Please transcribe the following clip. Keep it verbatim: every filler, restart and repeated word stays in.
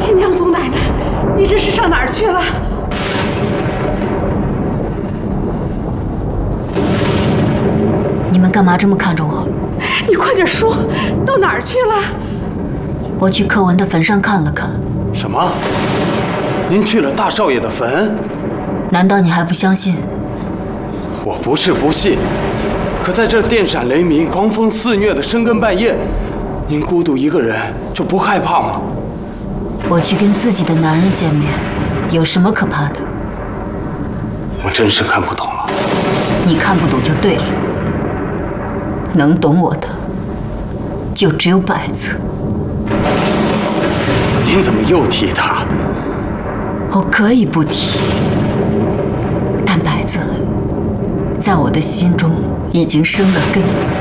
亲娘祖奶奶，你这是上哪儿去了？ 你们干嘛这么看着我？ 你快点说，到哪儿去了？ 我去柯文的坟上看了看。 什么？您去了大少爷的坟？ 难道你还不相信？ 我不是不信，可在这电闪雷鸣、狂风肆虐的深更半夜，您孤独一个人就不害怕吗？ 我去跟自己的男人见面，有什么可怕的？ 我真是看不懂了。 你看不懂就对了。能懂我的，就只有百子。 您怎么又提他？ 我可以不提，但百子在我的心中已经生了根。